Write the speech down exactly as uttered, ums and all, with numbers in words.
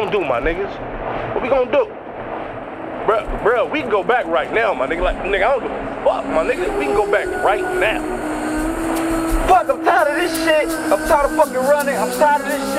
gonna do, my niggas? What we gonna do? Bruh, bruh, we can go back right now, my nigga. Like, nigga, I don't give a fuck, my nigga. We can go back right now. Fuck, I'm tired of this shit. I'm tired of fucking running. I'm tired of this shit.